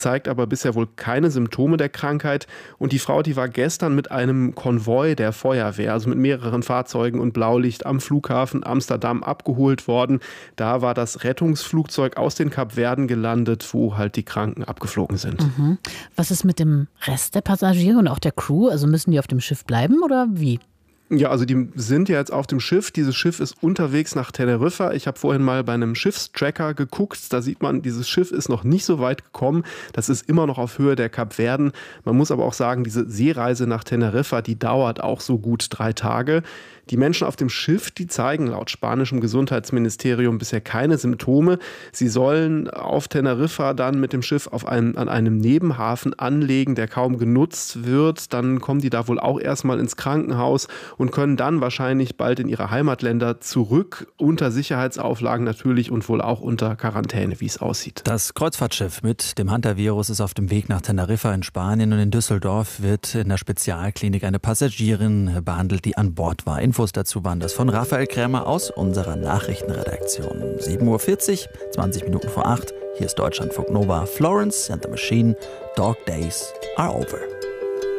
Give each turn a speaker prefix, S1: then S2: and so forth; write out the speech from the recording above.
S1: zeigt aber bisher wohl keine Symptome der Krankheit. Und die Frau, die war gestern mit einem Konvoi der Feuerwehr, also mit mehreren Fahrzeugen und Blaulicht am Flughafen Amsterdam abgeholt worden. Da war das Rettungsflugzeug aus den Kapverden gelandet, wo halt die Kranken abgeflogen sind.
S2: Was ist mit dem Rest der Passagiere und auch der Crew? Also müssen die auf dem Schiff bleiben oder wie?
S1: Ja, also die sind ja jetzt auf dem Schiff. Dieses Schiff ist unterwegs nach Teneriffa. Ich habe vorhin mal bei einem Schiffstracker geguckt. Da sieht man, dieses Schiff ist noch nicht so weit gekommen. Das ist immer noch auf Höhe der Kapverden. Man muss aber auch sagen, diese Seereise nach Teneriffa, die dauert auch so gut 3 Tage. Die Menschen auf dem Schiff, die zeigen laut spanischem Gesundheitsministerium bisher keine Symptome. Sie sollen auf Teneriffa dann mit dem Schiff an einem Nebenhafen anlegen, der kaum genutzt wird. Dann kommen die da wohl auch erstmal ins Krankenhaus und können dann wahrscheinlich bald in ihre Heimatländer zurück, unter Sicherheitsauflagen natürlich und wohl auch unter Quarantäne, wie es aussieht.
S3: Das Kreuzfahrtschiff mit dem Hunter-Virus ist auf dem Weg nach Teneriffa in Spanien und in Düsseldorf wird in der Spezialklinik eine Passagierin behandelt, die an Bord war. Infos dazu waren das von Raphael Krämer aus unserer Nachrichtenredaktion. 7:40 Uhr, 20 Minuten vor 8. Hier ist Deutschlandfunk Nova. Florence and the Machine. Dog Days are over.